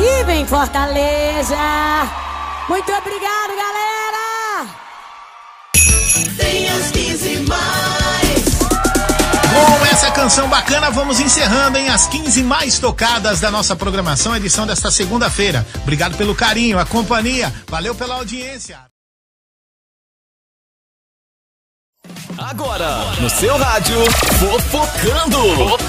viva em Fortaleza. Muito obrigado, galera. Tem as 15 mais. Com essa canção bacana, vamos encerrando as 15 mais tocadas da nossa programação, edição desta segunda-feira. Obrigado pelo carinho, a companhia. Valeu pela audiência. Agora, no seu rádio, Fofocando.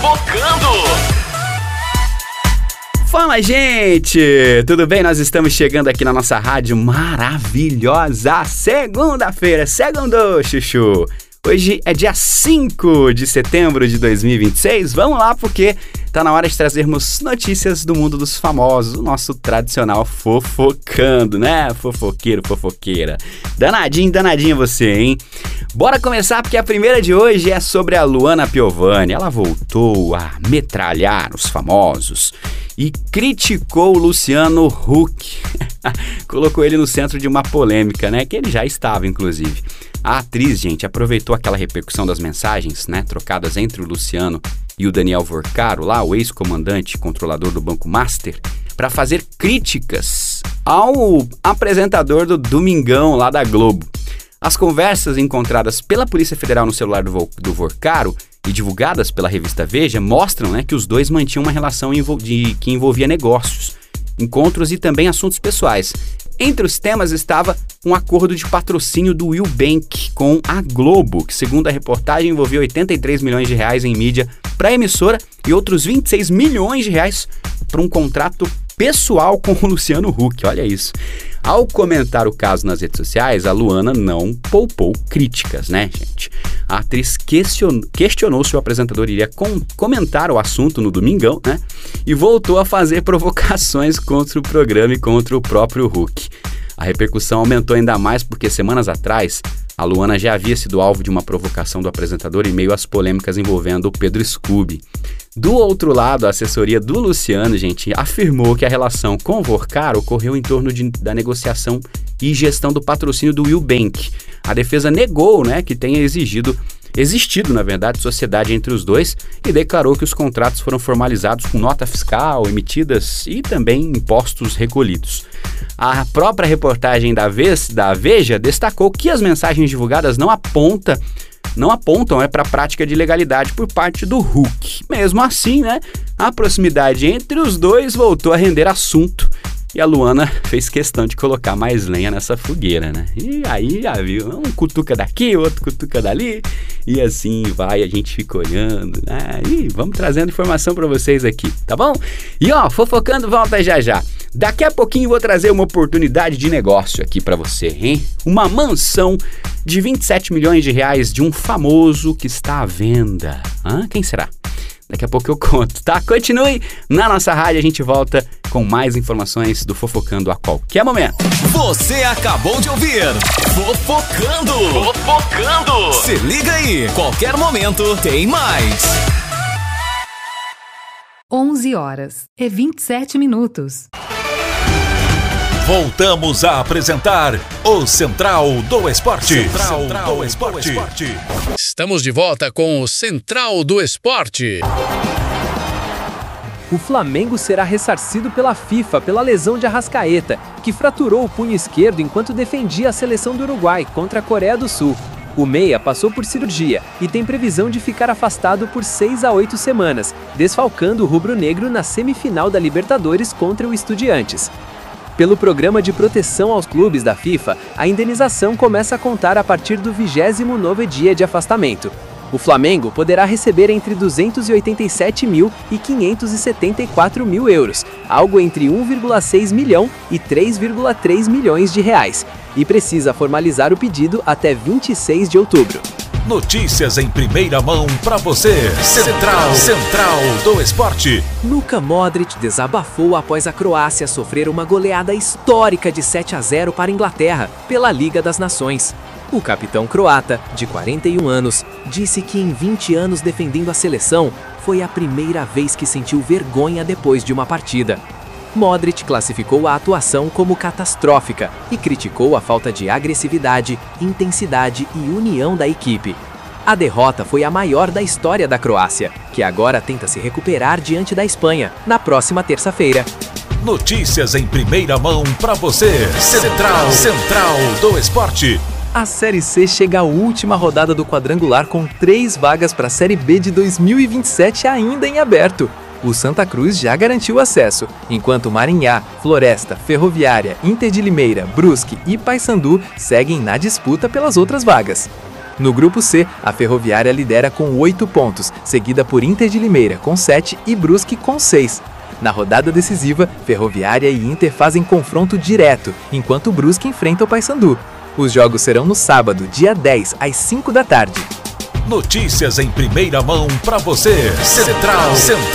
Fala, gente! Tudo bem? Nós estamos chegando aqui na nossa rádio maravilhosa. Segunda-feira, segundou, chuchu! Hoje é dia 5 de setembro de 2026. Vamos lá, porque tá na hora de trazermos notícias do mundo dos famosos, o nosso tradicional Fofocando, né? Fofoqueiro, fofoqueira. Danadinho você, hein? Bora começar, porque a primeira de hoje é sobre a Luana Piovani. Ela voltou a metralhar os famosos e criticou o Luciano Huck. Colocou ele no centro de uma polêmica, né? Que ele já estava, inclusive. A atriz, gente, aproveitou aquela repercussão das mensagens, né, trocadas entre o Luciano e o Daniel Vorcaro, lá, o ex-comandante controlador do Banco Master, para fazer críticas ao apresentador do Domingão, lá da Globo. As conversas encontradas pela Polícia Federal no celular do Vorcaro e divulgadas pela revista Veja mostram, né, que os dois mantinham uma relação que envolvia negócios, encontros e também assuntos pessoais. Entre os temas estava um acordo de patrocínio do Will Bank com a Globo, que, segundo a reportagem, envolvia 83 milhões de reais em mídia para a emissora e outros 26 milhões de reais para um contrato pessoal com o Luciano Huck. Olha isso. Ao comentar o caso nas redes sociais, a Luana não poupou críticas, né, gente? A atriz questionou se o apresentador iria comentar o assunto no Domingão, né? E voltou a fazer provocações contra o programa e contra o próprio Huck. A repercussão aumentou ainda mais porque semanas atrás a Luana já havia sido alvo de uma provocação do apresentador em meio às polêmicas envolvendo o Pedro Scooby. Do outro lado, a assessoria do Luciano, gente, afirmou que a relação com o Vorcaro ocorreu em torno da negociação e gestão do patrocínio do Will Bank. A defesa negou, né, que tenha existido, na verdade, sociedade entre os dois e declarou que os contratos foram formalizados com nota fiscal, emitidas e também impostos recolhidos. A própria reportagem da Veja destacou que as mensagens divulgadas não apontam para a prática de ilegalidade por parte do Huck. Mesmo assim, né, a proximidade entre os dois voltou a render assunto e a Luana fez questão de colocar mais lenha nessa fogueira, né? E aí já viu, um cutuca daqui, outro cutuca dali, e assim vai, a gente fica olhando, né? E vamos trazendo informação para vocês aqui, tá bom? E ó, Fofocando volta já. Daqui a pouquinho vou trazer uma oportunidade de negócio aqui para você, hein? Uma mansão de 27 milhões de reais de um famoso que está à venda. Quem será? Daqui a pouco eu conto, tá? Continue na nossa rádio, a gente volta com mais informações do Fofocando a qualquer momento. Você acabou de ouvir Fofocando. Se liga aí, qualquer momento tem mais. 11h27. Voltamos a apresentar o Central do Esporte. Estamos de volta com o Central do Esporte. O Flamengo será ressarcido pela FIFA pela lesão de Arrascaeta, que fraturou o punho esquerdo enquanto defendia a seleção do Uruguai contra a Coreia do Sul. O meia passou por cirurgia e tem previsão de ficar afastado por 6 a 8 semanas, desfalcando o rubro-negro na semifinal da Libertadores contra o Estudiantes. Pelo Programa de Proteção aos Clubes da FIFA, a indenização começa a contar a partir do 29º dia de afastamento. O Flamengo poderá receber entre 287 mil e 574 mil euros, algo entre 1,6 milhão e 3,3 milhões de reais, e precisa formalizar o pedido até 26 de outubro. Notícias em primeira mão para você. Central do Esporte. Luka Modric desabafou após a Croácia sofrer uma goleada histórica de 7 a 0 para a Inglaterra pela Liga das Nações. O capitão croata, de 41 anos, disse que em 20 anos defendendo a seleção, foi a primeira vez que sentiu vergonha depois de uma partida. Modric classificou a atuação como catastrófica e criticou a falta de agressividade, intensidade e união da equipe. A derrota foi a maior da história da Croácia, que agora tenta se recuperar diante da Espanha, na próxima terça-feira. Notícias em primeira mão para você. Central do Esporte. A Série C chega à última rodada do quadrangular com 3 vagas para a Série B de 2027 ainda em aberto. O Santa Cruz já garantiu acesso, enquanto Maringá, Floresta, Ferroviária, Inter de Limeira, Brusque e Paysandu seguem na disputa pelas outras vagas. No grupo C, a Ferroviária lidera com 8 pontos, seguida por Inter de Limeira com 7 e Brusque com 6. Na rodada decisiva, Ferroviária e Inter fazem confronto direto, enquanto Brusque enfrenta o Paysandu. Os jogos serão no sábado, dia 10, às 5 da tarde. Notícias em primeira mão para você. Central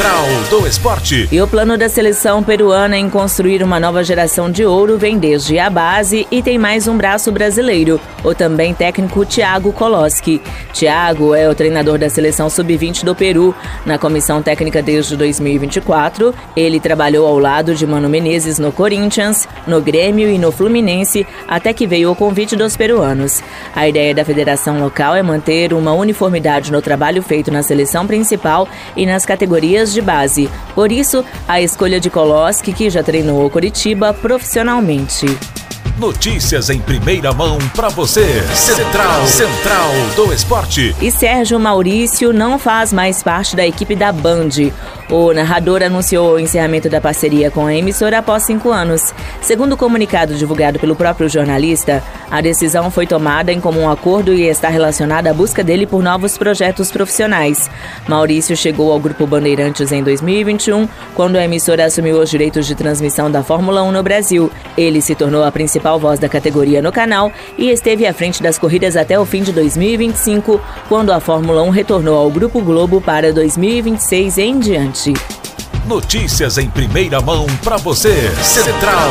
do Esporte. E o plano da seleção peruana em construir uma nova geração de ouro vem desde a base e tem mais um braço brasileiro, o também técnico Thiago Koloski. Thiago é o treinador da seleção sub-20 do Peru. Na comissão técnica desde 2024, ele trabalhou ao lado de Mano Menezes no Corinthians, no Grêmio e no Fluminense, até que veio o convite dos peruanos. A ideia da federação local é manter uma uniformidade no trabalho feito na seleção principal e nas categorias de base. Por isso, a escolha de Koloski, que já treinou o Coritiba profissionalmente. Notícias em primeira mão para você. Central do Esporte. E Sérgio Maurício não faz mais parte da equipe da Band. O narrador anunciou o encerramento da parceria com a emissora após 5 anos. Segundo o comunicado divulgado pelo próprio jornalista, a decisão foi tomada em comum acordo e está relacionada à busca dele por novos projetos profissionais. Maurício chegou ao Grupo Bandeirantes em 2021, quando a emissora assumiu os direitos de transmissão da Fórmula 1 no Brasil. Ele se tornou a principal voz da categoria no canal e esteve à frente das corridas até o fim de 2025, quando a Fórmula 1 retornou ao Grupo Globo para 2026 em diante. Notícias em primeira mão para você. Central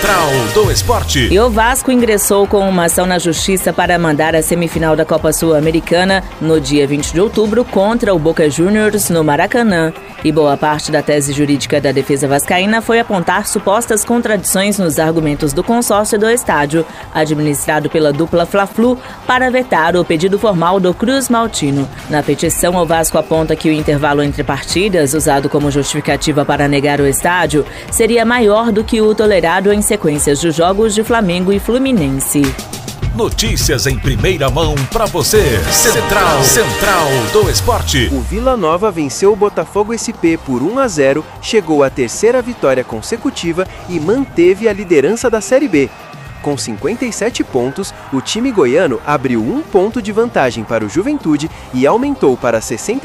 do Esporte. E o Vasco ingressou com uma ação na justiça para mandar a semifinal da Copa Sul-Americana no dia 20 de outubro contra o Boca Juniors no Maracanã. E boa parte da tese jurídica da defesa vascaína foi apontar supostas contradições nos argumentos do consórcio do estádio, administrado pela dupla Fla-Flu, para vetar o pedido formal do Cruz Maltino. Na petição, o Vasco aponta que o intervalo entre partidas, usado como justificativa para negar o estádio, seria maior do que o tolerado em sequências de jogos de Flamengo e Fluminense. Notícias em primeira mão para você. Central do Esporte. O Vila Nova venceu o Botafogo SP por 1-0, chegou à 3ª vitória consecutiva e manteve a liderança da Série B. Com 57 pontos, o time goiano abriu 1 ponto de vantagem para o Juventude e aumentou para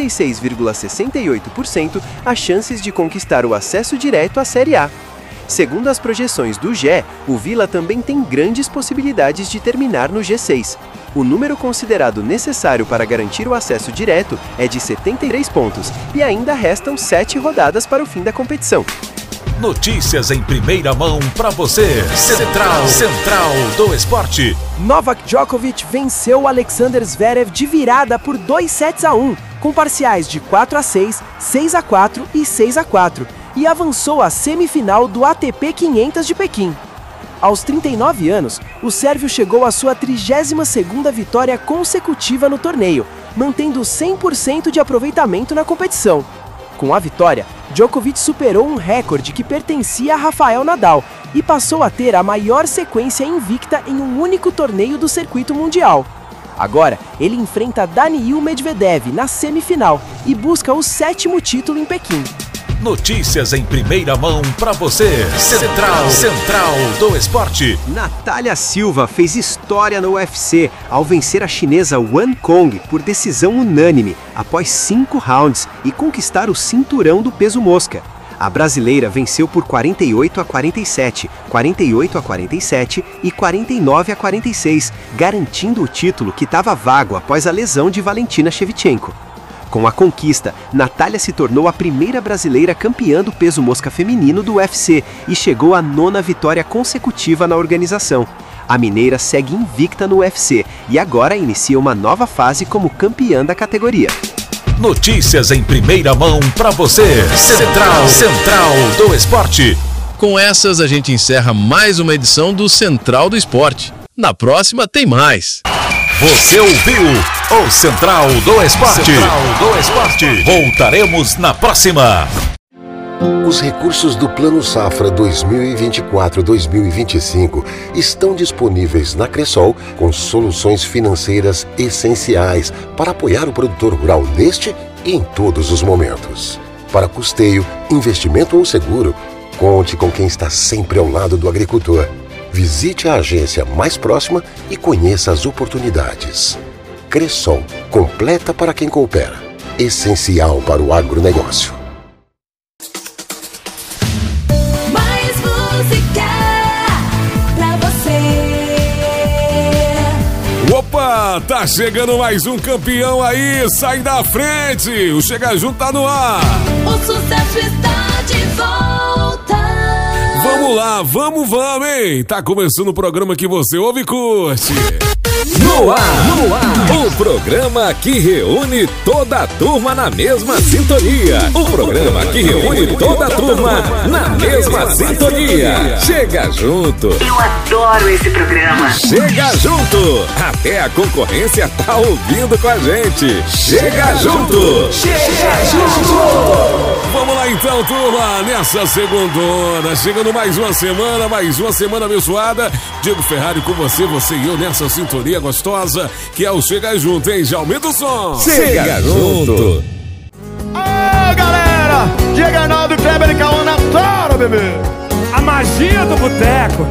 66,68% as chances de conquistar o acesso direto à Série A. Segundo as projeções do GE, o Vila também tem grandes possibilidades de terminar no G6. O número considerado necessário para garantir o acesso direto é de 73 pontos e ainda restam 7 rodadas para o fim da competição. Notícias em primeira mão para você. Central do Esporte. Novak Djokovic venceu o Alexander Zverev de virada por 2-1, com parciais de 4-6, 6-4 e 6-4, e avançou à semifinal do ATP 500 de Pequim. Aos 39 anos, o sérvio chegou à sua 32ª vitória consecutiva no torneio, mantendo 100% de aproveitamento na competição. Com a vitória, Djokovic superou um recorde que pertencia a Rafael Nadal e passou a ter a maior sequência invicta em um único torneio do circuito mundial. Agora, ele enfrenta Daniil Medvedev na semifinal e busca o 7º título em Pequim. Notícias em primeira mão para você. Central do Esporte. Natália Silva fez história no UFC ao vencer a chinesa Wan Kong por decisão unânime após 5 rounds e conquistar o cinturão do peso mosca. A brasileira venceu por 48-47, 48-47 e 49-46, garantindo o título que estava vago após a lesão de Valentina Shevchenko. Com a conquista, Natália se tornou a primeira brasileira campeã do peso mosca feminino do UFC e chegou à 9ª vitória consecutiva na organização. A mineira segue invicta no UFC e agora inicia uma nova fase como campeã da categoria. Notícias em primeira mão para você. Central do Esporte. Com essas, a gente encerra mais uma edição do Central do Esporte. Na próxima tem mais. Você ouviu o Central do Esporte. Voltaremos na próxima. Os recursos do Plano Safra 2024-2025 estão disponíveis na Cressol com soluções financeiras essenciais para apoiar o produtor rural neste e em todos os momentos. Para custeio, investimento ou seguro, conte com quem está sempre ao lado do agricultor. Visite a agência mais próxima e conheça as oportunidades. Cressol, completa para quem coopera. Essencial para o agronegócio. Mais música pra você. Opa, tá chegando mais um campeão aí, sai da frente, o Chega Junto tá no ar. O sucesso está de volta. Vamos lá, vamos, hein? Tá começando o programa que você ouve e curte. No ar, o programa que reúne toda a turma na mesma sintonia. O programa que reúne toda a turma na mesma sintonia. Chega junto. Eu adoro esse programa. Chega junto. Até a concorrência tá ouvindo com a gente. Chega junto. Chega junto. Vamos lá então, turma, nessa segundona, chegando mais uma semana abençoada. Diego Ferrari com você e eu nessa sintonia gostosa, que é o Chega Junto, hein? Já aumenta o som. Chega junto. Ô, galera, Diego Arnaldo, Kleber e Cauã na tora, bebê. A magia do boteco.